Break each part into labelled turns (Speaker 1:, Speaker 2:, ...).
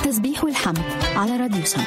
Speaker 1: التسبيح والحمد على راديو سما.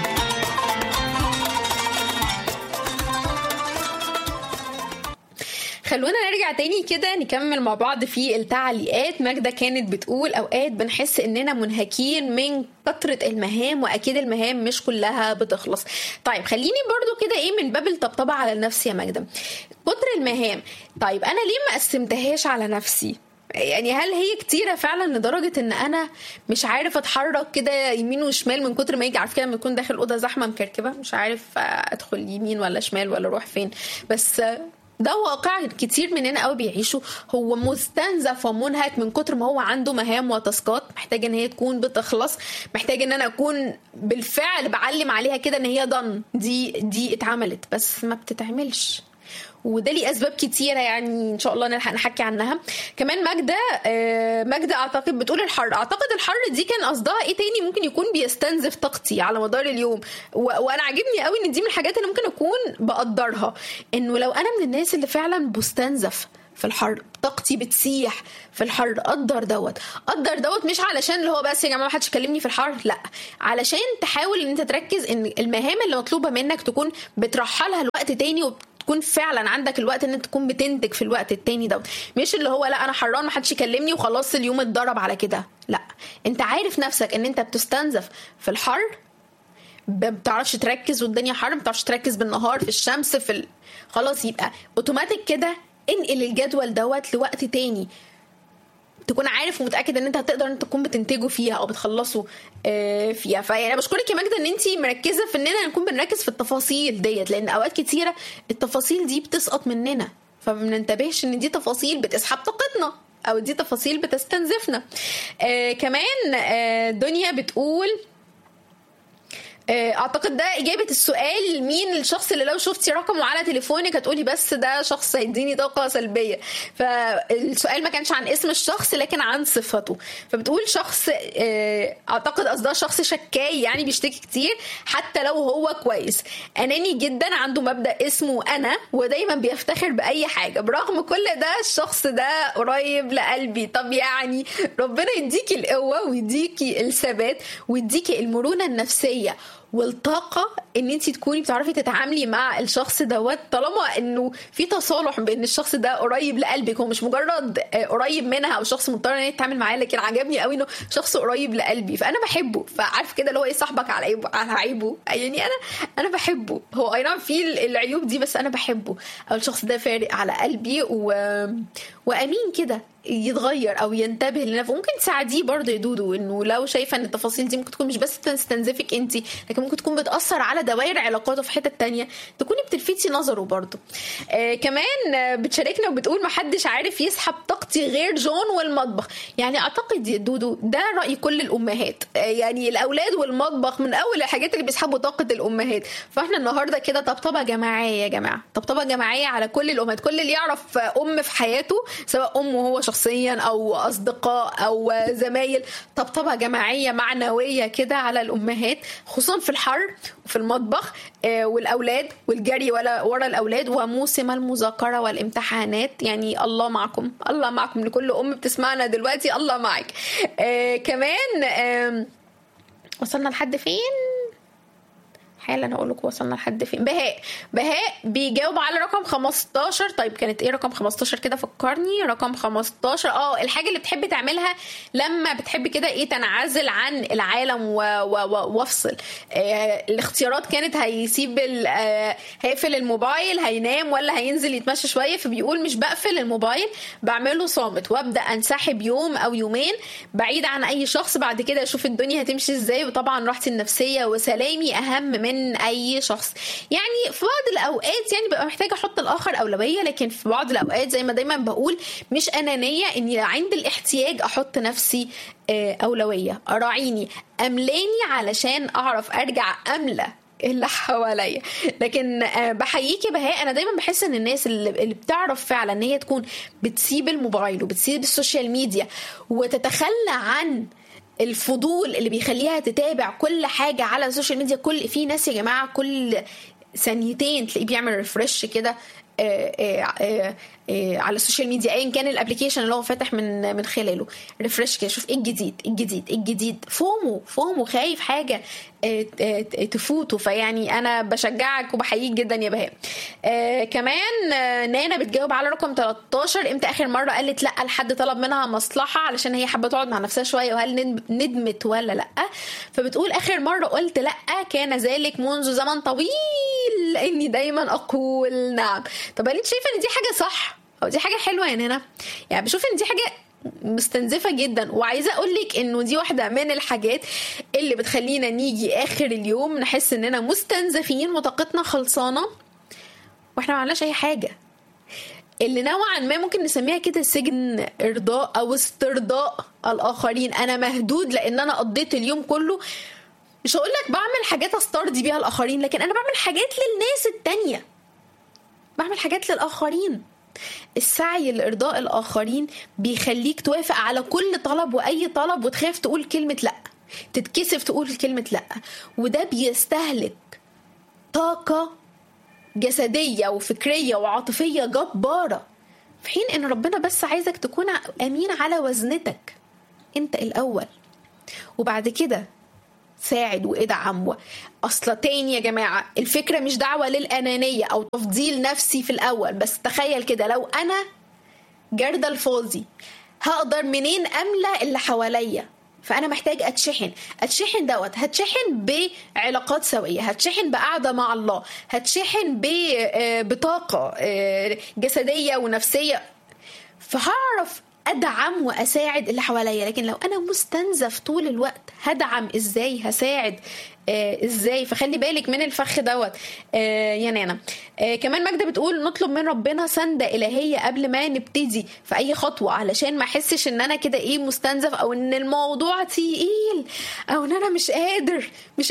Speaker 2: خلونا نرجع تاني كده نكمل مع بعض في التعليقات. ماجدة كانت بتقول أوقات بنحس إننا منهكين من كثرة المهام، وأكيد المهام مش كلها بتخلص. طيب خليني برضو كده من باب الطبطبة على نفسي يا ماجدة، كتر المهام. طيب أنا ليه ما قسمتهاش على نفسي؟ يعني هل هي كتيرة فعلا لدرجة ان انا مش عارف اتحرك كده يمين وشمال من كتر ما يجي؟ عارف كده لما يكون داخل اوضه زحمه مكركبه مش عارف ادخل يمين ولا شمال ولا اروح فين. بس ده واقع كتير مننا قوي بيعيشوا، هو مستنزف ومنهك من كتر ما هو عنده مهام وتاسكات محتاج ان هي تكون بتخلص، محتاج ان انا اكون بالفعل بعلم عليها كده ان هي ضن دي اتعملت، بس ما بتتعملش. وده ليه اسباب كتيره، يعني ان شاء الله نلحق نحكي عنها كمان. ماجدة اعتقد بتقول الحر. اعتقد الحر دي كان قصدها ايه تاني؟ ممكن يكون بيستنزف طاقتي على مدار اليوم. وانا عاجبني قوي ان دي من الحاجات اللي ممكن اكون بقدرها، انه لو انا من الناس اللي فعلا بستنزف في الحر، طاقتي بتسيح في الحر، قدر دوت مش علشان اللي هو بس يا جماعه ما حدش يكلمني في الحر، لا، علشان تحاول ان انت تركز ان المهام اللي مطلوبه منك تكون بترحلها لوقت تاني، تكون فعلا عندك الوقت ان انت تكون بتنتج في الوقت التاني ده، مش اللي هو لا انا حران ما حدش يكلمني وخلاص اليوم اتضرب على كده. لا، انت عارف نفسك ان انت بتستنزف في الحر، ما بتعرفش تركز والدنيا حر، ما بتعرفش تركز بالنهار في الشمس خلاص، يبقى اوتوماتيك كده انقل الجدول دوت لوقت تاني تكون عارف ومتاكد ان انت هتقدر ان تكون بتنتجه فيها او بتخلصه فيها. فانا بشكرك يا ماجدة ان انت مركزه في اننا نكون بنركز في التفاصيل ديت، لان اوقات كتيره التفاصيل دي بتسقط مننا فما بننتبهش ان دي تفاصيل بتسحب طاقتنا او دي تفاصيل بتستنزفنا. كمان دنيا بتقول اعتقد ده اجابه السؤال، مين الشخص اللي لو شفتي رقمه على تليفونك هتقولي بس ده شخص هيديني طاقه سلبيه؟ فالسؤال ما كانش عن اسم الشخص لكن عن صفته. فبتقول شخص اعتقد قصدها شخص شكاي، يعني بيشتكي كتير حتى لو هو كويس، اناني جدا، عنده مبدا اسمه انا، ودايما بيفتخر باي حاجه. برغم كل ده الشخص ده قريب لقلبي. طب يعني ربنا يديكي القوه ويديكي الثبات ويديكي المرونه النفسيه والطاقة ان انتي تكوني بتعرفي تتعاملي مع الشخص دوت، طالما انه في تصالح بان الشخص ده قريب لقلبك، هو مش مجرد قريب منها او شخص مضطر ان يتعامل معاه، لكن عجبني قوي انه شخص قريب لقلبي فانا بحبه. فعارف كده اللي هو ايه، صاحبك على عيبه، يعني انا بحبه، هو اي نعم في العيوب دي بس انا بحبه، او الشخص ده فارق على قلبي وامين كده يتغير او ينتبه لنفسه. ممكن تساعديه برضه يا دودو، انه لو شايفه ان التفاصيل دي ممكن تكون مش بس تستنزفك انت، لكن ممكن تكون بتاثر على دوائر علاقاته في حته تانية، تكوني بتلفتي نظره برضه. كمان بتشاركنا وبتقول محدش عارف يسحب طاقتي غير جون والمطبخ. يعني اعتقد يا دودو ده راي كل الامهات، يعني الاولاد والمطبخ من اول الحاجات اللي بيسحبوا طاقه الامهات. فاحنا النهارده كده طبطبه جماعيه يا جماعه، طبطبه جماعيه على كل الامهات، كل اللي يعرف ام في حياته سواء امه هو شخصيا او اصدقاء او زمايل، طبطبه جماعيه معنويه كده على الامهات، خصوصا في الحر وفي المطبخ والاولاد والجري ورا الاولاد وموسم المذاكره والامتحانات. يعني الله معكم، الله معكم لكل ام بتسمعنا دلوقتي، الله معك. كمان وصلنا لحد فين؟ حالا هقول لكم وصلنا لحد فين. بهاء بيجاوب على رقم 15. طيب كانت ايه رقم 15 كده؟ فكرني. رقم 15 الحاجه اللي بتحبي تعملها لما بتحبي كده ايه تنعزل عن العالم وافصل. الاختيارات كانت هيسيب هيقفل الموبايل، هينام، ولا هينزل يتمشى شويه. فبيقول مش بقفل الموبايل، بعمله صامت وابدا انسحب يوم او يومين بعيد عن اي شخص، بعد كده اشوف الدنيا هتمشي ازاي، وطبعا راحتي النفسيه وسلامي اهم من اي شخص. يعني في بعض الاوقات يعني ببقى محتاجه احط الاخر اولويه، لكن في بعض الاوقات زي ما دايما بقول مش انانيه اني عند الاحتياج احط نفسي اولويه، اراعيني، املاني علشان اعرف ارجع املى اللي حواليا. لكن بحييكي بهاء، انا دايما بحس ان الناس اللي بتعرف فعلا ان هي تكون بتسيب الموبايل وبتسيب السوشيال ميديا وتتخلى عن الفضول اللي بيخليها تتابع كل حاجة على السوشيال ميديا. في ناس يا جماعة كل ثانيتين تلاقيه بيعمل ريفرش كده على السوشيال ميديا ايا كان الابلكيشن اللي هو فاتح من خلاله، ريفرش كده شوف ايه الجديد. فومو خايف حاجه تفوته. فيعني انا بشجعك وبحييك جدا يا بهاء. كمان نانا بتجاوب على رقم 13، امتى اخر مره قالت لا لحد طلب منها مصلحه علشان هي حابه تقعد مع نفسها شويه، وهل ندمت ولا لا؟ فبتقول اخر مره قلت لا كان ذلك منذ زمن طويل لاني دايما اقول نعم. طب هل انت شايفه ان دي حاجه صح او دي حاجه حلوه يا نانا؟ يعني بشوف ان دي حاجه مستنزفة جدا، وعايزة أقولك إنه دي واحدة من الحاجات اللي بتخلينا نيجي آخر اليوم نحس إننا مستنزفين وطاقتنا خلصانة وإحنا ما عملناش أي حاجة، اللي نوعا ما ممكن نسميها كده سجن إرضاء أو استرضاء الآخرين. أنا مهدود لأن أنا قضيت اليوم كله، مش هقولك بعمل حاجات استرضي بيها الآخرين، لكن أنا بعمل حاجات للناس التانية، بعمل حاجات للآخرين. السعي لإرضاء الآخرين بيخليك توافق على كل طلب وأي طلب، وتخاف تقول كلمة لأ، تتكسف تقول كلمة لأ، وده بيستهلك طاقة جسدية وفكرية وعاطفية جبارة، في حين إن ربنا بس عايزك تكون أمين على وزنتك أنت الأول، وبعد كده ساعد وادعم. اصلا تاني يا جماعة الفكرة مش دعوة للأنانية او تفضيل نفسي في الاول، بس تخيل كده لو انا جردة الفاضي هقدر منين املأ اللي حواليا؟ فانا محتاج اتشحن دوت، هتشحن بعلاقات سوية، هتشحن بقعدة مع الله، هتشحن بطاقة جسدية ونفسية، فهعرف ادعم واساعد اللي حواليا. لكن لو انا مستنزف طول الوقت هدعم ازاي؟ هساعد ازاي؟ فخلي بالك من الفخ دوت يا نانا. كمان ماجدة بتقول نطلب من ربنا سندة إلهية قبل ما نبتدي في اي خطوة، علشان ما احسش ان انا كده ايه مستنزف، او ان الموضوع تقيل، او ان انا مش قادر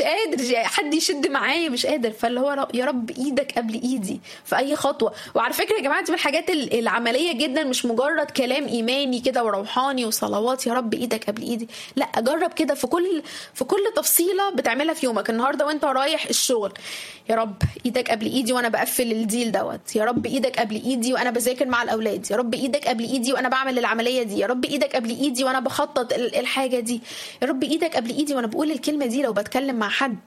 Speaker 2: حد يشد معايا، مش قادر. فاللي هو يا رب ايدك قبل ايدي في اي خطوة. وعلى فكرة يا جماعة دي من الحاجات العملية جدا، مش مجرد كلام ايماني كده وروحاني وصلوات يا رب ايدك قبل ايدي، لا جرب كده في كل تفصيلة بتعملها في يومك. النهارده وانت رايح الشغل يا رب ايدك قبل ايدي وانا بقفل الديل دوت، يا رب ايدك قبل ايدي وانا بذاكر مع الاولاد، يا رب ايدك قبل ايدي وانا بعمل العمليه دي، يا رب ايدك قبل ايدي وانا بخطط الحاجه دي، يا رب ايدك قبل ايدي وانا بقول الكلمه دي لو بتكلم مع حد.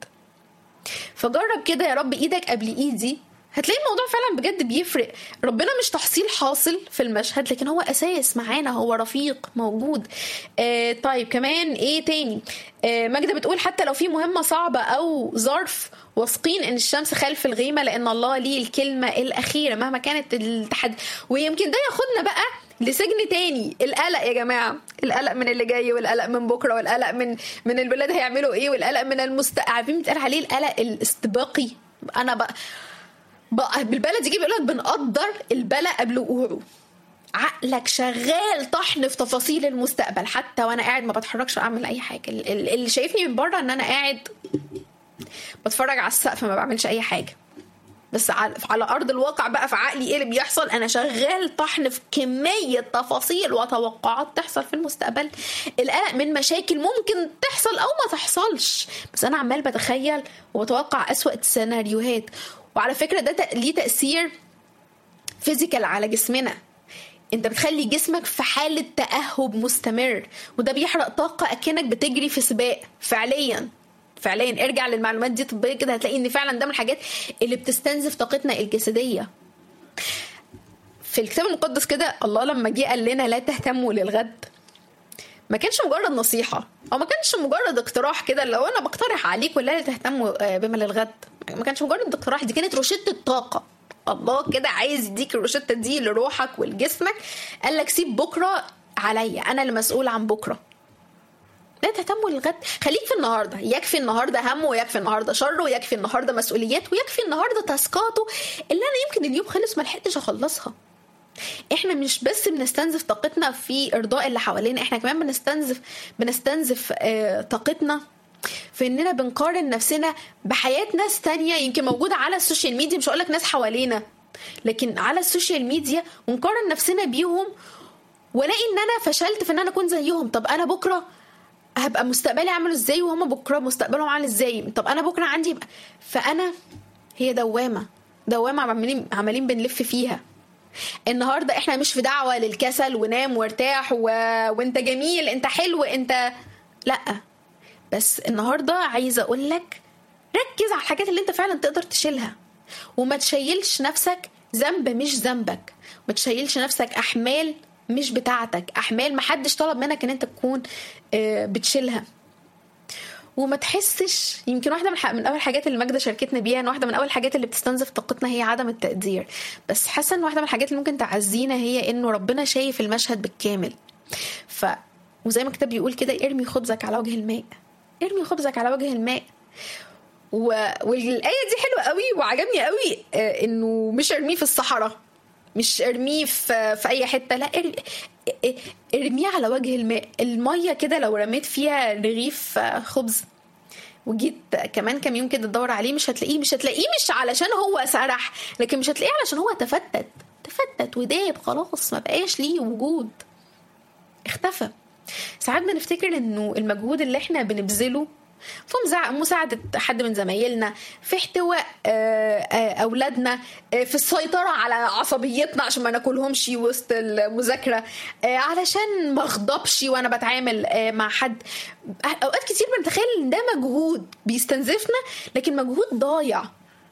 Speaker 2: فجرب كده يا رب ايدك قبل ايدي، هتلاقي الموضوع فعلا بجد بيفرق. ربنا مش تحصيل حاصل في المشهد، لكن هو اساس معانا، هو رفيق موجود. طيب كمان ايه تاني؟ ماجدة بتقول حتى لو في مهمة صعبة او ظرف واثقين ان الشمس خلف الغيمة، لان الله ليه الكلمة الاخيرة مهما كانت التحدي. ويمكن ده ياخدنا بقى لسجن تاني، القلق يا جماعة، القلق من اللي جاي، والقلق من بكرة، والقلق من الولاد هيعملوا ايه، والقلق من عارفين بيتقال عليه القلق الاستباقي. انا بقى بالبلدي بيقول لك بنقدر البلاء قبل وقوعه. عقلك شغال طحن في تفاصيل المستقبل، حتى وانا قاعد ما بتحركش اعمل اي حاجه. اللي شايفني من بره ان انا قاعد بتفرج على السقف ما بعملش اي حاجه، بس على ارض الواقع بقى في عقلي ايه اللي بيحصل؟ انا شغال طحن في كميه تفاصيل وتوقعات تحصل في المستقبل، القلق من مشاكل ممكن تحصل او ما تحصلش، بس انا عمال بتخيل وبتوقع اسوأ السيناريوهات. وعلى فكرة ده ليه تأثير فيزيكال على جسمنا، انت بتخلي جسمك في حالة تأهب مستمر، وده بيحرق طاقة اكنك بتجري في سباق. فعليا ارجع للمعلومات دي طبية كده، هتلاقي ان فعلا ده من الحاجات اللي بتستنزف طاقتنا الجسدية. في الكتاب المقدس كده الله لما جه قال لنا لا تهتموا للغد، ما كانش مجرد نصيحة او ما كانش مجرد اقتراح كده لو انا بقترح عليكم لا تهتموا بما للغد، ما كانش مجرد اقتراح، دي كانت روشتة طاقة. الله كده عايز يديك الروشتة دي لروحك ولجسمك، قال لك سيب بكرة عليا، انا اللي مسؤول عن بكرة، لا تهتموا للغد. خليك في النهاردة، يكفي النهاردة هم، ويكفي النهاردة شر، ويكفي النهاردة مسؤوليات، ويكفي النهاردة تاسكاته اللي انا يمكن اليوم خلص ما لحقتش اخلصها. احنا مش بس بنستنزف طاقتنا في ارضاء اللي حوالينا، احنا كمان بنستنزف طاقتنا في اننا بنقارن نفسنا بحياة ناس تانية يمكن موجودة على السوشيال ميديا، مش هقولك ناس حوالينا لكن على السوشيال ميديا، ونقارن نفسنا بيهم ولاقي ان انا فشلت في ان انا اكون زيهم. طب انا بكرة هبقى مستقبلي عامل ازاي وهم بكرة مستقبلهم عامل ازاي؟ طب انا بكرة عندي فانا هي دوامة دوامة عمالين بنلف فيها. النهاردة احنا مش في دعوة للكسل ونام وارتاح وانت جميل انت حلو انت لا، بس النهاردة عايزة اقولك ركز على الحاجات اللي انت فعلا تقدر تشيلها، وما تشيلش نفسك ذنب مش ذنبك، ما تشيلش نفسك احمال مش بتاعتك، احمال محدش طلب منك ان انت تكون بتشيلها. وما تحسش، يمكن واحدة من اول الحاجات اللي ماجدة شاركتنا بيها ان واحدة من اول الحاجات اللي بتستنزف طاقتنا هي عدم التقدير، بس حاسة ان واحدة من الحاجات اللي ممكن تعزينا هي انه ربنا شايف المشهد بالكامل. وزي ما الكتاب بيقول كده ارمي خبزك على وجه الماء، ارمي خبزك على وجه الماء. والآية دي حلوة قوي وعجبني قوي، انه مش ارميه في الصحراء، مش ارميه في اي حتة، لا ارميه على وجه الماء. المية كده لو رميت فيها رغيف خبز وجيت كمان كم يوم كده تدور عليه مش هتلاقيه مش علشان هو سرح، لكن مش هتلاقيه علشان هو تفتت وداب خلاص، ما بقاش ليه وجود، اختفى. ساعات بنفتكر انه المجهود اللي احنا بنبذله في مساعدة حد من زمايلنا، في احتواء أولادنا، في السيطرة على عصبيتنا عشان ما ناكلهمش وسط المذاكرة، علشان ما اغضبش وانا بتعامل مع حد. اوقات كتير بنتخيل ان ده مجهود بيستنزفنا، لكن مجهود ضايع،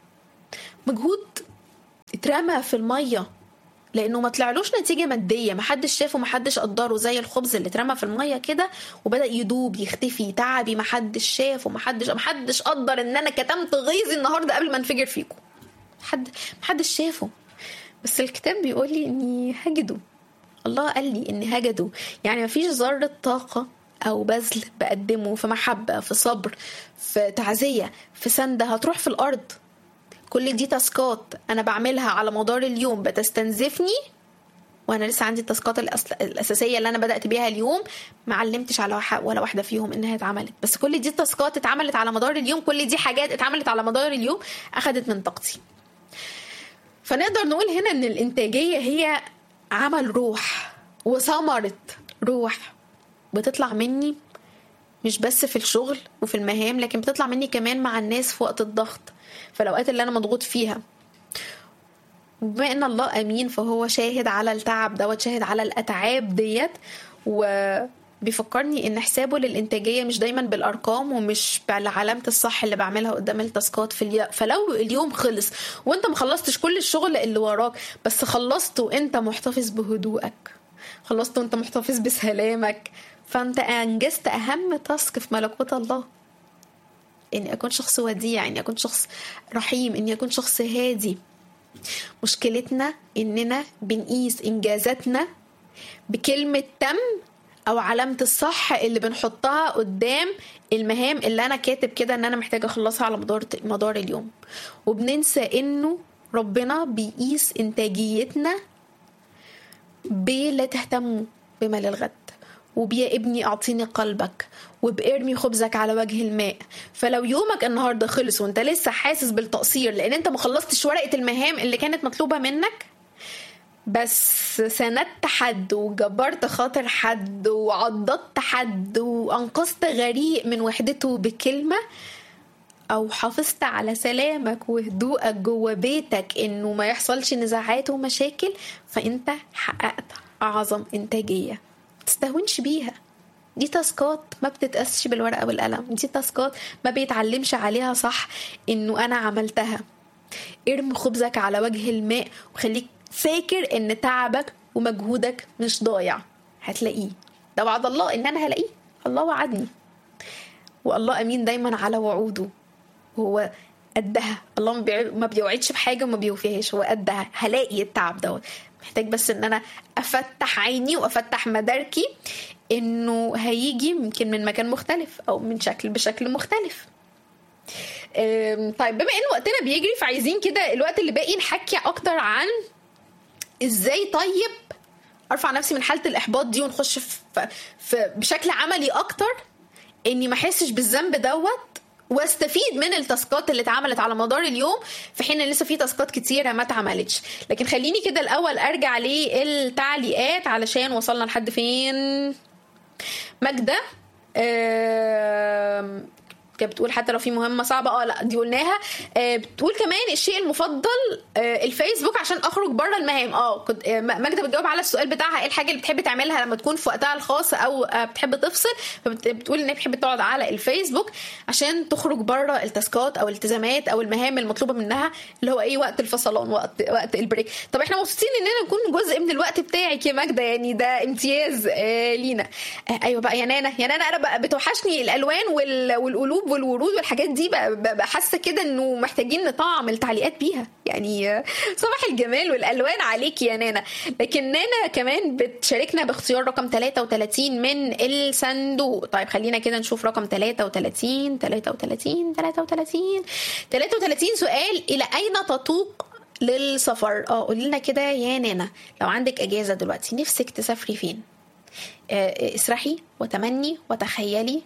Speaker 2: مجهود اترمى في المية لانه ما طلعلوش نتيجه ماديه، ما حدش شافه، ما حدش قدره، زي الخبز اللي اترمى في الميه كده وبدا يدوب يختفي، تعبي ما حدش شافه، ما حدش قدر ان انا كتمت غيظي النهارده قبل ما انفجر فيكم، ما حدش شافه. بس الكتاب بيقول لي اني هجده، الله قال لي اني هجده، يعني ما فيش ذره طاقه او بذل بقدمه في محبه، في صبر، في تعزيه، في سنده هتروح في الارض. كل دي تاسكات انا بعملها على مدار اليوم بتستنزفني، وانا لسه عندي التاسكات الاساسيه اللي انا بدات بيها اليوم ما علمتش على ولا واحده فيهم انها اتعملت، بس كل دي تاسكات اتعملت على مدار اليوم، كل دي حاجات اتعملت على مدار اليوم اخذت من طاقتي. فنقدر نقول هنا ان الانتاجيه هي عمل روح وثمره روح بتطلع مني، مش بس في الشغل وفي المهام، لكن بتطلع مني كمان مع الناس في وقت الضغط، في الأوقات اللي أنا مضغوط فيها. بما أن الله أمين فهو شاهد على التعب دوت، شاهد على الأتعاب ديت، وبيفكرني أن حسابه للإنتاجية مش دايما بالأرقام ومش بعلامة الصح اللي بعملها قدام التاسكات فلو اليوم خلص وانت مخلصتش كل الشغل اللي وراك، بس خلصت وانت محتفظ بهدوءك، خلصت وانت محتفظ بسلامك، فانت انجزت اهم تاسك في ملكوت الله، اني اكون شخص وديع، اني اكون شخص رحيم، اني اكون شخص هادي. مشكلتنا اننا بنقيس انجازاتنا بكلمة تم او علامة الصح اللي بنحطها قدام المهام اللي انا كاتب كده ان انا محتاجة اخلصها على مدار اليوم، وبننسى انه ربنا بيقيس انتاجيتنا بلا تهتموا بما للغد، وبيا ابني اعطيني قلبك، وبارمي خبزك على وجه الماء. فلو يومك النهارده خلص وانت لسه حاسس بالتقصير لان انت ما خلصتش ورقه المهام اللي كانت مطلوبه منك، بس سندت حد وجبرت خاطر حد وعضدت حد وانقذت غريق من وحدته بكلمه، او حافظت على سلامك وهدوءك جوه بيتك انه ما يحصلش نزاعات ومشاكل، فانت حققت اعظم انتاجيه. تستهونش بيها، دي تاسكات ما بتتقاسش بالورقه والقلم، دي تاسكات ما بيتعلمش عليها صح انه انا عملتها. ارمي خبزك على وجه الماء وخليك فاكر ان تعبك ومجهودك مش ضايع، هتلاقيه، ده وعد الله ان انا هلاقيه، الله وعدني، والله امين دايما على وعوده، وهو قدها، الله ما بيوعدش بحاجه وما بيوفيهاش، هو قدها، هلاقي التعب دوت، محتاج بس ان انا افتح عيني وافتح مداركي انه هيجي يمكن من مكان مختلف او من بشكل مختلف. طيب بما ان وقتنا بيجري فعايزين كده الوقت اللي باقي نحكي اكتر عن ازاي طيب ارفع نفسي من حالة الاحباط دي ونخش في بشكل عملي اكتر، اني ما احسش بالذنب دوت واستفيد من التاسكات اللي اتعملت على مدار اليوم في حين ان لسه في تاسكات كتيره ما اتعملتش. لكن خليني كده الاول ارجع للتعليقات علشان وصلنا لحد فين. ماجدة كانت بتقول حتى لو في مهمه صعبه لا دي قلناها. بتقول كمان الشيء المفضل الفيسبوك عشان اخرج بره المهام. كنت ماجده بتجاوب على السؤال بتاعها ايه الحاجه اللي بتحب تعملها لما تكون في وقتها الخاص او بتحب تفصل، فبتقول ان هي بتحب تقعد على الفيسبوك عشان تخرج بره التاسكات او الالتزامات او المهام المطلوبه منها اللي هو ايه وقت الفصلان وقت البريك. طب احنا مبسوطين اننا نكون جزء من الوقت بتاعك يا ماجده، يعني ده امتياز لينا. ايوه بقى يا نانا انا بقى بتوحشني الالوان والقلوب والورود والحاجات دي، بقى حاسه كده انه محتاجين نطعم التعليقات بيها، يعني صباح الجمال والالوان عليكي يا نانا. لكن نانا كمان بتشاركنا باختيار رقم 33 من الصندوق. طيب خلينا كده نشوف رقم 33 سؤال: الى اين تتوق للسفر؟ قولي لنا كده يا نانا، لو عندك اجازه دلوقتي نفسك تسافري فين؟ اسرحي وتمني وتخيلي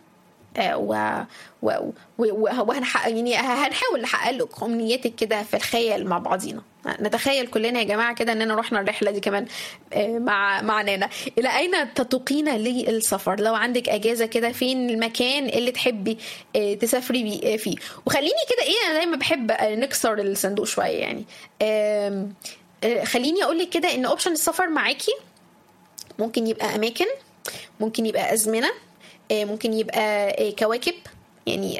Speaker 2: وهنحقق، يعني هنحاول نحقق لك امنياتك كده في الخيال مع بعضينا. نتخيل كلنا يا جماعه كده اننا رحنا الرحله دي كمان مع نانا. الى اين تتوقين للسفر؟ لو عندك اجازه كده فين المكان اللي تحبي تسافري فيه؟ وخليني كده انا دايما بحب نكسر الصندوق شويه، يعني خليني اقول لك كده ان اوبشن السفر معاكي ممكن يبقى اماكن، ممكن يبقى ازمنه، ممكن يبقى كواكب، يعني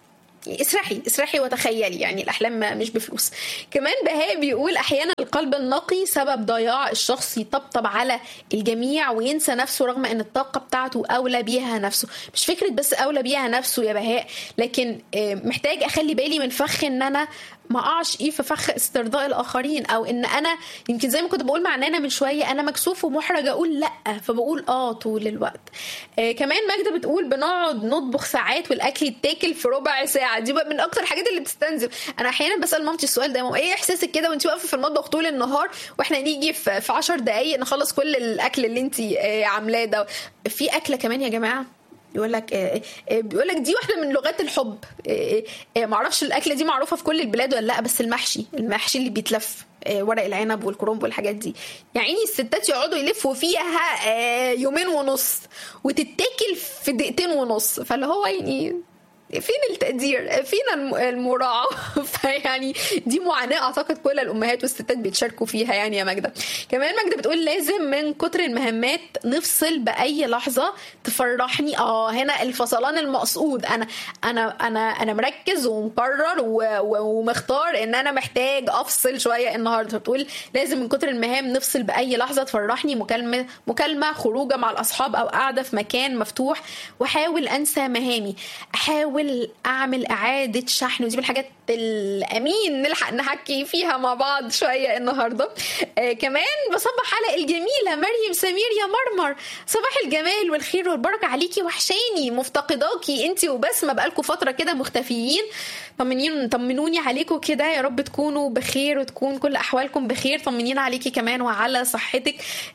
Speaker 2: اسرحي وتخيلي، يعني الأحلام مش بفلوس. كمان بهاء بيقول أحيانا القلب النقي سبب ضياع الشخص يطبطب على الجميع وينسى نفسه رغم أن الطاقة بتاعته أولى بيها نفسه. مش فكرة بس أولى بيها نفسه يا بهاء، لكن محتاج أخلي بالي من فخ أن أنا ما اقعش في فخ استرضاء الاخرين، او ان انا يمكن زي ما كنت بقول مع نانا من شويه انا مكسوف ومحرج اقول لا فبقول طول الوقت. كمان ماجده بتقول بنقعد نطبخ ساعات والاكل يتاكل في ربع ساعه. دي بقى من اكتر الحاجات اللي بتستنزف. انا احيانا بسال مامتي السؤال ده: ايه احساسك كده وانت واقفه في المطبخ طول النهار واحنا نيجي في 10 دقائق نخلص كل الاكل اللي انت عاملاه ده؟ في اكله كمان يا جماعه بيقول لك دي واحده من لغات الحب. معرفش الاكله دي معروفه في كل البلاد ولا لا، بس المحشي اللي بيتلف، ورق العنب والكرنب والحاجات دي، يعني الستات يقعدوا يلفوا فيها 2.5 يوم وتتاكل في 2.5 دقيقة. فاللي هو يعني فين التقدير، فينا المراعاة؟ فيعني دي معاناة اعتقد كل الامهات والستات بيتشاركوا فيها يعني يا ماجدة. كمان ماجدة بتقول لازم من كتر المهمات نفصل باي لحظة تفرحني. هنا الفصلان المقصود، انا مركز ومقرر ومختار ان انا محتاج افصل شوية النهاردة. بتقول لازم من كتر المهام نفصل باي لحظة تفرحني، مكالمة، خروجة مع الاصحاب، او قاعدة في مكان مفتوح، واحاول انسى مهامي، احاول اعمل اعاده شحن. ودي من الحاجات الامين نلحق نحكي فيها مع بعض شويه النهارده. كمان بصبح على الجميله مريم سمير يا مرمر، صباح الجمال والخير والبركه عليكي، وحشاني مفتقداكي انتي وبسمه، بقالكم فتره كده مختفيين. طمنوني عليكم كده، يا رب تكونوا بخير وتكون كل احوالكم بخير. طمنينا عليكي كمان وعلى صحتك،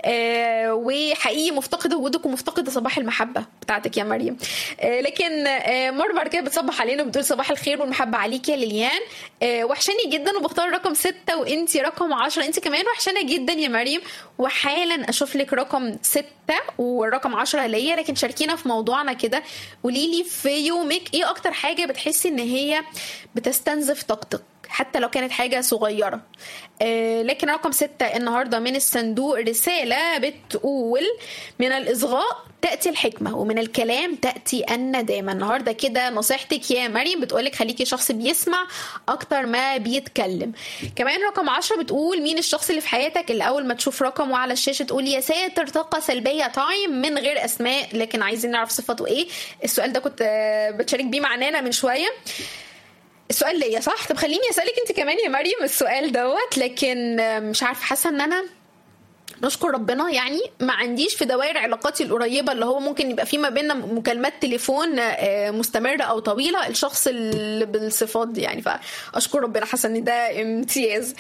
Speaker 2: وحقيقي مفتقده وجودك ومفتقده صباح المحبه بتاعتك يا مريم. لكن مرمر كده بتصبح علينا وبتقول صباح الخير والمحبه عليكي يا ليليان، وحشاني جدا، وبختار رقم 6 وانتي رقم 10. انتي كمان وحشانه جدا يا مريم، وحالا اشوف لك رقم 6 والرقم 10 ليا. لكن شاركينا في موضوعنا كده، قوليلي في يومك ايه اكتر حاجه بتحسي ان هي بتستنزف طاقتك حتى لو كانت حاجة صغيرة. لكن رقم 6 النهاردة من الصندوق رسالة بتقول من الإصغاء تأتي الحكمة ومن الكلام تأتي الندامة. النهاردة كده نصيحتك يا مريم بتقولك خليكي شخص بيسمع أكتر ما بيتكلم. كمان رقم 10 بتقول مين الشخص اللي في حياتك اللي أول ما تشوف رقمه على الشاشة تقول يا ساتر طاقة سلبية تايم، من غير أسماء لكن عايزين نعرف صفاته إيه. السؤال ده كنت بتشارك بيه مع نانا من شوية. السؤال ليا صح؟ طب خليني أسألك انت كمان يا مريم السؤال دوت، لكن مش عارفه، حاسه ان انا نشكر ربنا يعني ما عنديش في دوائر علاقاتي القريبه اللي هو ممكن يبقى في ما بيننا مكالمات تليفون مستمره او طويله الشخص اللي بالصفات دي، يعني فاشكر ربنا، حاسه ان ده امتياز.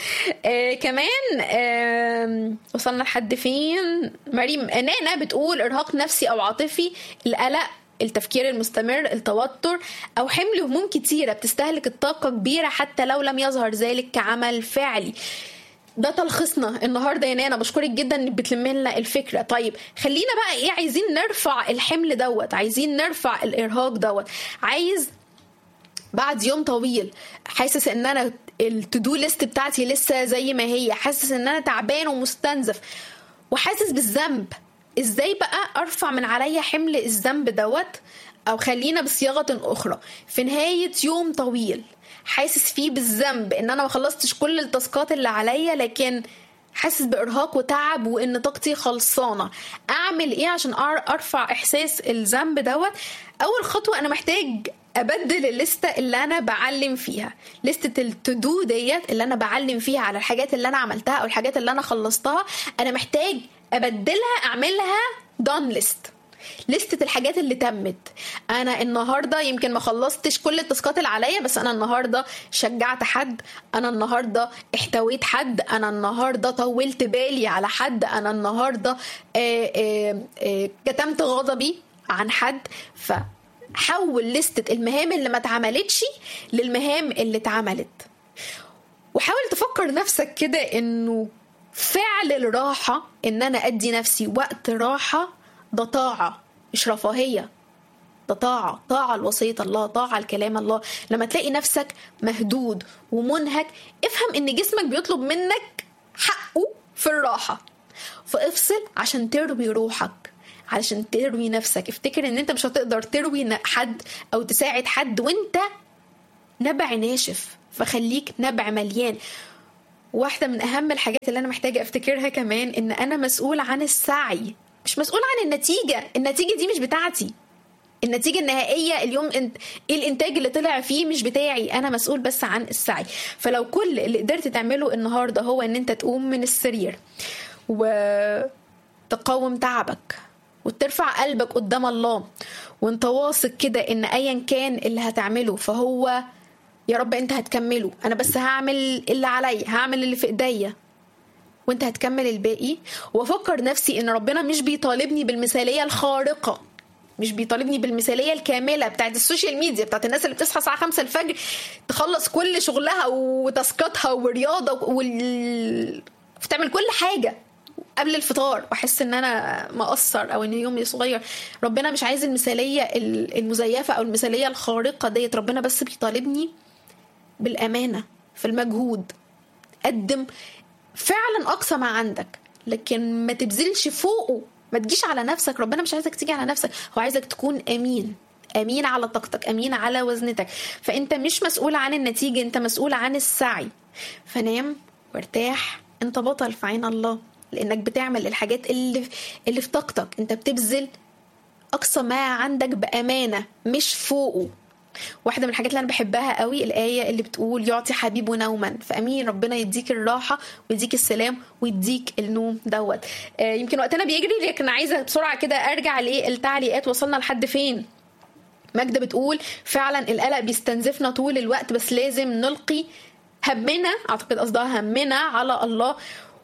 Speaker 2: كمان وصلنا لحد فين؟ مريم نانا بتقول ارهاق نفسي او عاطفي، القلق، التفكير المستمر، التوتر، او حمل هموم كتيره بتستهلك الطاقه كبيره حتى لو لم يظهر ذلك كعمل فعلي. ده تلخيصنا النهارده يا نانا، بشكرك جدا انك بتلم لنا الفكره. طيب خلينا بقى عايزين نرفع الحمل دوت، عايزين نرفع الارهاق دوت. عايز بعد يوم طويل حاسس ان انا التودو ليست بتاعتي لسه زي ما هي، حاسس ان انا تعبان ومستنزف وحاسس بالذنب، ازاي بقى ارفع من عليا حمل الذنب دوت؟ او خلينا بصياغة اخرى، في نهاية يوم طويل حاسس فيه بالذنب ان انا ما خلصتش كل التاسكات اللي عليا، لكن حاسس بإرهاق وتعب وإن طاقتي خلصانة، أعمل إيه عشان أرفع إحساس الذنب دوت؟ أول خطوة أنا محتاج أبدل الليستة اللي أنا بعلم فيها، لستة التودو ديت اللي أنا بعلم فيها على الحاجات اللي أنا عملتها أو الحاجات اللي أنا خلصتها، أنا محتاج أبدلها، أعملها دون ليست، لستة الحاجات اللي تمت. انا النهاردة يمكن ما خلصتش كل التاسكات اللي عليا، بس انا النهاردة شجعت حد، انا النهاردة احتويت حد، انا النهاردة طولت بالي على حد، انا النهاردة كتمت غضبي عن حد. فحول لستة المهام اللي ما اتعملتش للمهام اللي اتعملت. وحاول تفكر نفسك كده انه فعل الراحة، ان انا ادي نفسي وقت راحة، ده طاعة مش رفاهية، ده طاعة لوصية الله، طاعة لكلام الله. لما تلاقي نفسك مهدود ومنهك، افهم ان جسمك بيطلب منك حقه في الراحة، فافصل عشان تروي روحك، علشان تروي نفسك. افتكر ان انت مش هتقدر تروي حد او تساعد حد وانت نبع ناشف، فخليك نبع مليان. واحدة من اهم الحاجات اللي انا محتاجة افتكرها كمان ان انا مسؤول عن السعي، مش مسؤول عن النتيجة دي مش بتاعتي، النتيجة النهائية اليوم الانتاج اللي طلع فيه مش بتاعي، انا مسؤول بس عن السعي. فلو كل اللي قدرت تعمله النهاردة هو ان انت تقوم من السرير وتقاوم تعبك وترفع قلبك قدام الله، وانت واثق كده ان ايا كان اللي هتعمله فهو يا رب انت هتكمله، انا بس هعمل اللي عليا، هعمل اللي في ايديا وانت هتكمل الباقي. وافكر نفسي ان ربنا مش بيطالبني بالمثالية الخارقة، مش بيطالبني بالمثالية الكاملة بتاعت السوشيال ميديا، بتاعت الناس اللي بتصحى الساعة 5 الفجر تخلص كل شغلها وتاسكاتها ورياضة وتعمل كل حاجة قبل الفطار واحس ان انا مقصر او ان يومي صغير. ربنا مش عايز المثالية المزيفة او المثالية الخارقة ديت، ربنا بس بيطالبني بالأمانة في المجهود. قدم فعلا أقصى ما عندك، لكن ما تبذلش فوقه، ما تجيش على نفسك. ربنا مش عايزك تيجي على نفسك، هو عايزك تكون أمين على طاقتك، أمين على وزنتك. فأنت مش مسؤول عن النتيجة، أنت مسؤول عن السعي. فنام وارتاح، أنت بطل في عين الله، لأنك بتعمل الحاجات اللي في طاقتك، أنت بتبذل أقصى ما عندك بأمانة مش فوقه. واحدة من الحاجات اللي أنا بحبها قوي الآية اللي بتقول يعطي حبيبه نوما، فأمين ربنا يديك الراحة ويديك السلام ويديك النوم دوت. يمكن وقتنا بيجري، لكن عايزة بسرعة كده أرجع للتعليقات، وصلنا لحد فين؟ ماجدة بتقول فعلا القلق بيستنزفنا طول الوقت، بس لازم نلقي همنا، أعتقد قصدها همنا على الله،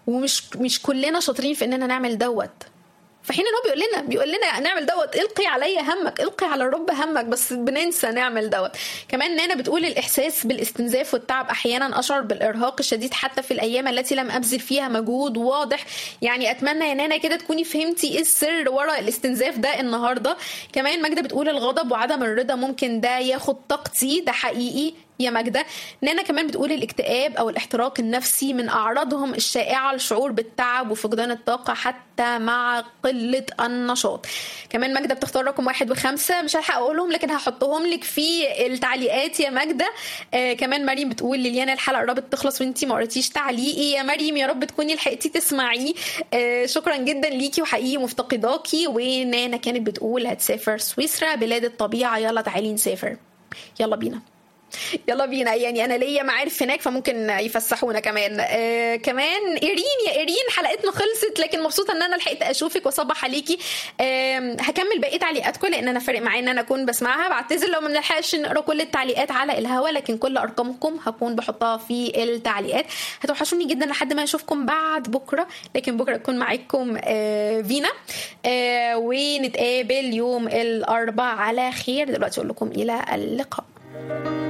Speaker 2: ومش كلنا شاطرين في إننا نعمل دوت. فحين انه بيقول لنا نعمل دوت، القي علي همك، القي على الرب همك، بس بننسى نعمل دوت. كمان نانا بتقول الاحساس بالاستنزاف والتعب احيانا اشعر بالارهاق الشديد حتى في الايام التي لم ابذل فيها مجهود واضح. يعني اتمنى يا نانا كده تكوني فهمتي ايه السر وراء الاستنزاف ده النهارده. كمان ماجدة بتقول الغضب وعدم الرضا ممكن ده ياخد طاقتي، ده حقيقي يا ماجدة. نانا كمان بتقول الاكتئاب او الاحتراق النفسي من اعراضهم الشائعة الشعور بالتعب وفقدان الطاقة حتى مع قلة النشاط. كمان ماجدة بتختار رقم 1 و5، مش هلحق اقولهم لكن هحطهم لك في التعليقات يا ماجدة. كمان مريم بتقول ليليانا الحلقة قربت تخلص وانتي ما قريتيش تعليقي. يا مريم يا رب تكوني لحقتي تسمعيه، شكرا جدا ليكي وحقيقي مفتقداكي. ونانا كانت بتقول هتسافر سويسرا بلاد الطبيعة، يلا تعالي نسافر، يلا بينا يعني انا ليا معارف هناك فممكن يفسحونا كمان. كمان يا ايرين حلقتنا خلصت، لكن مبسوطه ان انا لحقت اشوفك واصبح عليكي. هكمل بقيه تعليقاتكم لان انا فارق معايا ان انا اكون بسمعها. بعتذر لو ما نلحقش نقرا كل التعليقات على الهوا، لكن كل ارقامكم هكون بحطها في التعليقات. هتوحشوني جدا لحد ما اشوفكم بعد بكره، لكن بكره اكون معاكم فينا، ونتقابل يوم الاربعاء على خير. دلوقتي اقول لكم الى اللقاء.